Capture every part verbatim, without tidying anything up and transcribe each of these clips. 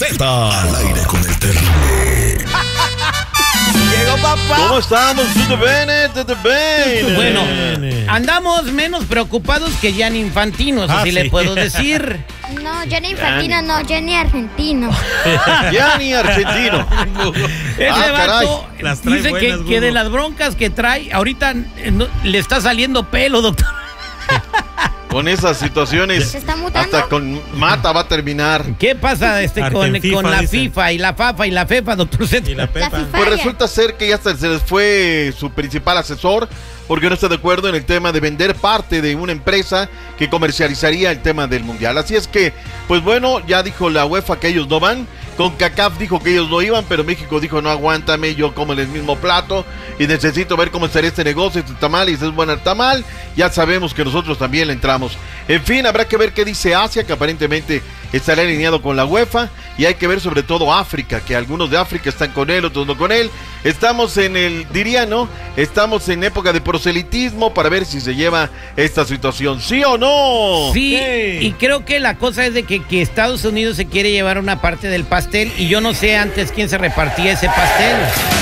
Z. Al aire con el terrible. Llegó papá. ¿Cómo estamos? ¿Todo bien? ¿Todo bien? Bueno, andamos menos preocupados que Gianni Infantino, eso Ah, sí, sí. le puedo decir. No, Gianni Infantino, no, Gianni Argentino. Gianni Argentino. Ese Ah, vato Las trae dice buenas, que, Gugo. que de las broncas que trae, ahorita eh, no- le está saliendo pelo, doctor. Con esas situaciones, ¿Se está mutando? hasta con Mata va a terminar. ¿Qué pasa este con, Argenfifa, con la dicen. FIFA y la FAFA y la FEFA, doctor Z? Y la Pepa. FIFA. Pues resulta ser que ya hasta se les fue su principal asesor porque no está de acuerdo en el tema de vender parte de una empresa que comercializaría el tema del mundial. Así es que, pues bueno, ya dijo la UEFA que ellos no van. CONCACAF dijo que ellos no iban, pero México dijo no, aguántame, yo como en el mismo plato y necesito ver cómo estaría este negocio, este tamal, y si es bueno el tamal, ya sabemos que nosotros también le entramos. En fin, habrá que ver qué dice Asia, que aparentemente estará alineado con la UEFA, y hay que ver sobre todo África, que algunos de África están con él, otros no con él. Estamos en el, diría, ¿no? Estamos en época de proselitismo para ver si se lleva esta situación, ¿sí o no? Sí, Sí. y creo que la cosa es de que, que Estados Unidos se quiere llevar una parte del pastel y yo no sé antes quién se repartía ese pastel.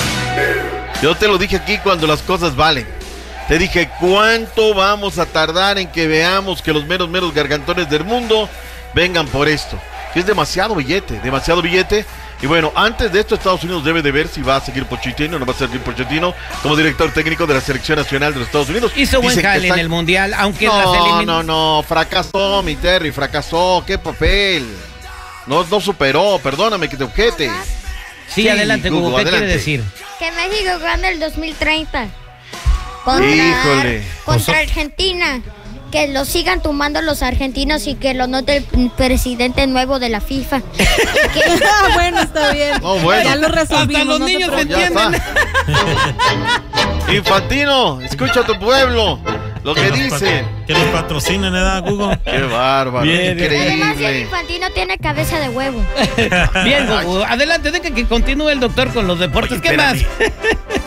Yo te lo dije aquí cuando las cosas valen. Te dije, ¿cuánto vamos a tardar en que veamos que los meros, meros gargantones del mundo vengan por esto? Que es demasiado billete, demasiado billete. Y bueno, antes de esto Estados Unidos debe de ver si va a seguir Pochettino o no va a seguir Pochettino como director técnico de la Selección Nacional de los Estados Unidos. Hizo buen Dicen que jale están- en el Mundial, aunque las No, elimin- no, no, fracasó mi Terry, fracasó, qué papel. No, no superó, perdóname que te objete. Sí, Sí, adelante, Hugo, Hugo, ¿qué adelante. quiere decir? Que México gana el dos mil treinta. Contra, Híjole. contra Argentina. Que lo sigan tumbando los argentinos y que lo note el presidente nuevo de la FIFA. Y que- Ah, bueno, está bien. No, bueno. Ya lo resolvimos. Hasta los no te niños preocupes. Ya entienden. está. Infantino, escucha a tu pueblo, lo que nos dicen. pat- Que nos patrocinen, ¿verdad, Hugo? Qué bárbaro, Bien, Además, Gianni increíble. Infantino tiene cabeza de huevo. Bien, Hugo, adelante, deja que continúe el doctor con los deportes. Oye, ¿Qué más? espérame.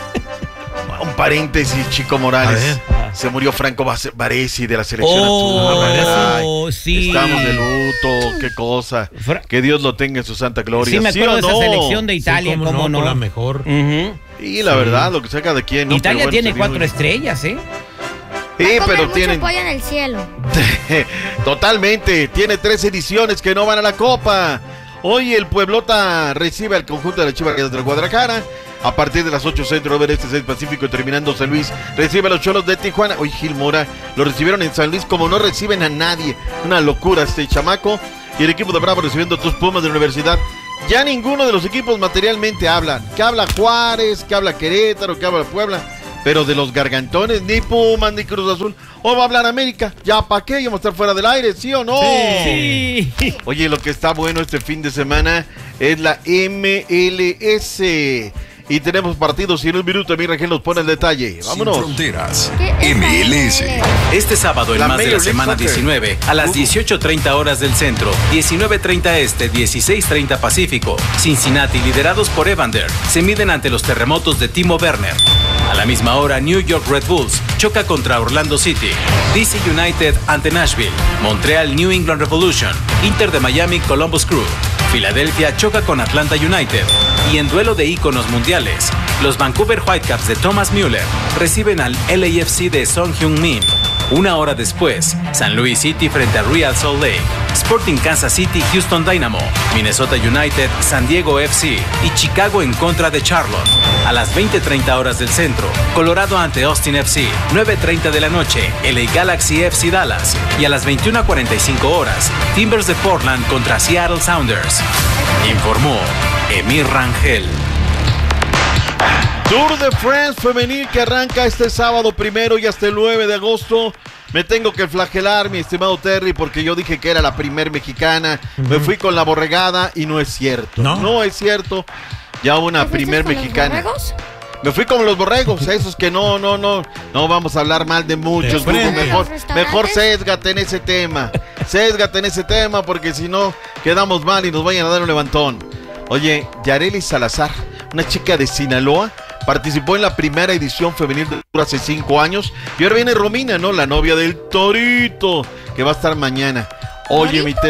Un paréntesis, Chico Morales. A ver. Se murió Franco Bas- Baresi de la selección Oh, azul. Ay, sí. Estamos de luto, qué cosa. Fra- Que Dios lo tenga en su santa gloria. Sí, me acuerdo o de esa no? selección de Italia, Sí, cómo, no. Por la mejor. Ujú. Y la verdad, lo que saca de quién. ¿no? Italia Pero bueno, tiene se cuatro vino- estrellas, ¿eh? Sí, Comer pero mucho tienen. pollo en el cielo. Totalmente, tiene tres ediciones que no van a la Copa. Hoy el Pueblota recibe al conjunto de las Chivas Rayadas del Guadalajara. A partir de las ocho Centro, Over Este, seis Pacífico y terminando San Luis, recibe a los Cholos de Tijuana. Hoy Gil Mora lo recibieron en San Luis como no reciben a nadie. Una locura este chamaco. Y el equipo de Bravo recibiendo a tus Pumas de la Universidad. Ya ninguno de los equipos materialmente hablan. Que habla Juárez, que habla Querétaro, que habla Puebla. Pero de los gargantones, ni Pumas, ni Cruz Azul. O va a hablar América. ¿Ya para qué? ¿Ya vamos a estar fuera del aire? ¿Sí o no? Sí. Oye, lo que está bueno este fin de semana es la M L S. Y tenemos partidos y en un minuto mi Rangel nos pone el detalle. Sin Vámonos. fronteras. ¿Qué es M L S. la M L S? Este sábado, el La más de Major la League semana Soccer. diecinueve, a las Uh. dieciocho treinta horas del centro, diecinueve treinta este, dieciséis treinta pacífico, Cincinnati, liderados por Evander, se miden ante los terremotos de Timo Werner. A la misma hora, New York Red Bulls choca contra Orlando City, D C United ante Nashville, Montreal New England Revolution, Inter de Miami Columbus Crew, Filadelfia choca con Atlanta United y en duelo de íconos mundiales, los Vancouver Whitecaps de Thomas Müller reciben al L A F C de Song Hyun-min. Una hora después, San Luis City frente a Real Salt Lake, Sporting Kansas City, Houston Dynamo, Minnesota United, San Diego F C y Chicago en contra de Charlotte. A las veinte treinta horas del centro, Colorado ante Austin F C, nueve treinta de la noche, L A Galaxy F C Dallas. Y a las veintiuna cuarenta y cinco horas, Timbers de Portland contra Seattle Sounders. Informó Emir Rangel. Tour de France femenil que arranca este sábado primero y hasta el nueve de agosto. Me tengo que flagelar, mi estimado Terry, porque yo dije que era la primer mexicana. Me fui con la borregada y no es cierto. ¿No? No es cierto. Ya una ¿Te fuiste primer con los mexicana. borregos? Me fui como los borregos, esos que no, no, no, no vamos a hablar mal de muchos. De frente. Hugo, mejor, ¿De los restaurantes? mejor sésgate en ese tema. Sésgate en ese tema porque si no quedamos mal y nos vayan a dar un levantón. Oye, Yareli Salazar, una chica de Sinaloa, participó en la primera edición femenil del Tour hace cinco años. Y ahora viene Romina, ¿no? La novia del Torito, que va a estar mañana. Oye, mi Terry,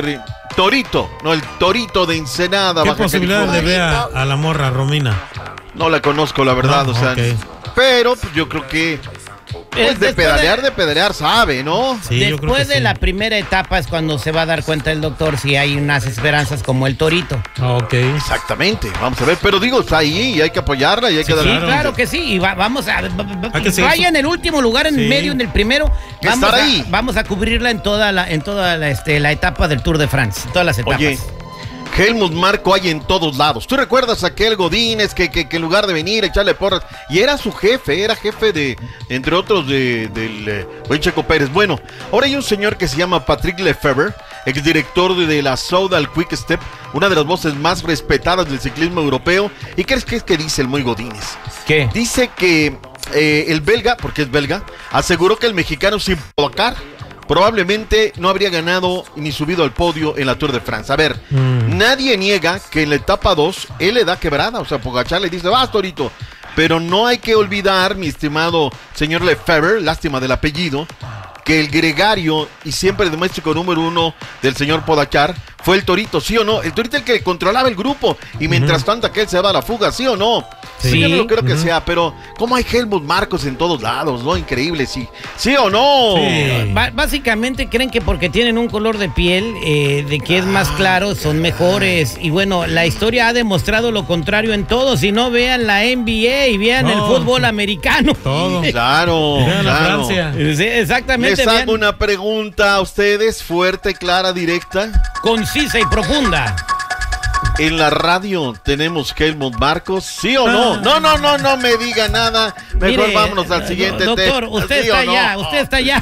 Torito, no, el Torito de Ensenada. ¿Qué Baja posibilidades le California. ve a, a la morra Romina? No la conozco, la verdad, No, o sea. ok. Pero pues, yo creo que. Pues de Después pedalear, de- de pedalear, sabe, ¿no? Sí, yo creo que Después de sí. la primera etapa es cuando se va a dar cuenta el doctor si hay unas esperanzas como el Torito. Ok. Exactamente, vamos a ver. Pero digo, está ahí y hay que apoyarla y hay Sí, que Sí, darle. claro, que sí. Y va- vamos a. va- va- Hay que seguir vaya su- en el último lugar, en Sí. medio, en el primero. Que Vamos estar a, ahí. vamos a cubrirla en toda la, en toda la, este, la etapa del Tour de France. En todas las etapas. Oye, Helmut Marko hay en todos lados. ¿Tú recuerdas aquel Godínez que, que, que en lugar de venir a echarle porras, y era su jefe, era jefe de, entre otros, de, del eh, buen Checo Pérez? Bueno, ahora hay un señor que se llama Patrick Lefebvre, exdirector de, de la Soudal Quick Step, una de las voces más respetadas del ciclismo europeo. ¿Y qué es que, es que dice el muy Godínez? ¿Qué? Dice que eh, el belga, porque es belga, aseguró que el mexicano sin Pogacar probablemente no habría ganado ni subido al podio en la Tour de France. A ver, Mm. nadie niega que en la etapa dos él le da quebrada, o sea, Pogacar le dice, vas Torito, pero no hay que olvidar, mi estimado señor Lefebvre, lástima del apellido, que el gregario y siempre doméstico número uno del señor Pogacar fue el Torito, ¿sí o no? El Torito el que controlaba el grupo y mientras tanto aquel se daba a la fuga, ¿sí o no? Sí, Sí. yo no lo creo que Ujú. sea, pero ¿cómo hay Helmut Marcos en todos lados, no? Increíble, sí. ¿Sí o no? Sí. Ba- básicamente creen que porque tienen un color de piel eh, de que es más claro son mejores, y bueno, la historia ha demostrado lo contrario en todo. Si no, vean la N B A y vean No. el fútbol americano. Todo. Claro, Vean a claro. Francia. Sí, exactamente. Les vean, hago una pregunta a ustedes, fuerte, clara, directa. concisa y profunda. En la radio tenemos Helmut Marcos, ¿sí o no? Ah. No, no, no, no me diga nada. Mejor Mire, vámonos al siguiente do- Doctor, tema. usted ¿Sí está o no? allá, usted está allá.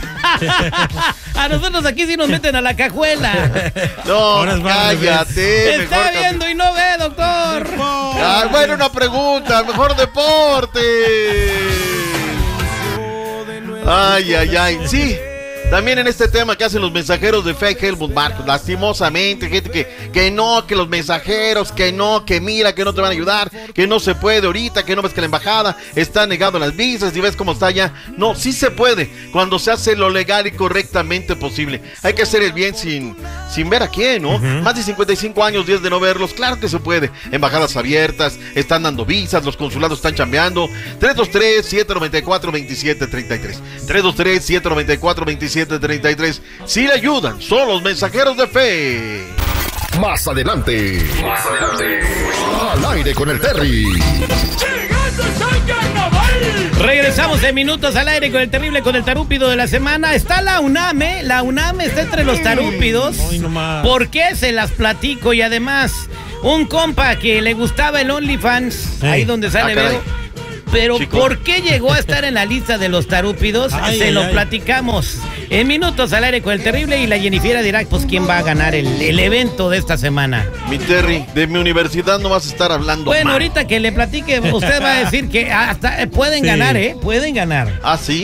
A nosotros aquí sí nos meten a la cajuela. No, Ahora es Barra de cállate. Está mejor viendo y no ve, doctor. Ah, bueno, una pregunta, mejor deporte. Ay, ay, ay. Sí, también en este tema que hacen los mensajeros de fe Helmut Marcos, lastimosamente, gente que, que no, que los mensajeros, que no, que mira, que no te van a ayudar, que no se puede ahorita, que no ves que la embajada está negando las visas y ves cómo está ya. No, sí se puede, cuando se hace lo legal y correctamente posible. Hay que hacer el bien sin, sin ver a quién, ¿no? Ujú. Más de cincuenta y cinco años, días de no verlos, claro que se puede. Embajadas abiertas, están dando visas, los consulados están chambeando. tres dos tres, siete nueve cuatro, dos siete tres tres. tres dos tres, siete nueve cuatro, dos siete tres tres. Si le ayudan, son los mensajeros de fe. Más adelante. Más adelante. Al aire con el Terry. Regresamos en minutos al aire con el terrible, con el tarúpido de la semana. Está la UNAM, ¿eh? La UNAM está entre los tarúpidos. Hoy nomás. ¿Por qué? Se las platico. Y además, un compa que le gustaba el OnlyFans, Ey. ahí donde sale Ah, caray. Vero. Pero Chico. ¿por qué llegó a estar en la lista de los tarúpidos? Ay, Se ay, lo ay. platicamos en minutos al aire con el terrible, y la Jennifer dirá pues quién va a ganar el, el evento de esta semana. Mi Terry, de mi universidad no vas a estar hablando Bueno, mal. ahorita que le platique, usted va a decir que hasta eh, pueden Sí. ganar, ¿eh? Pueden ganar. ¿Ah, sí?